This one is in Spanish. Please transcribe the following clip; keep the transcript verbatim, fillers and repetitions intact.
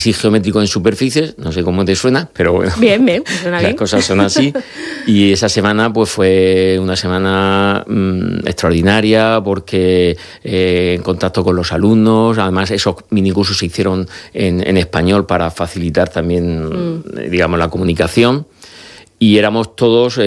geométrico en superficies, no sé cómo te suena, pero bueno, bien, bien, suena las bien. cosas son así. Y esa semana pues fue una semana mmm, extraordinaria porque eh, en contacto con los alumnos, además esos minicursos se hicieron en, en español para facilitar también, mm. digamos, la comunicación, y éramos todos...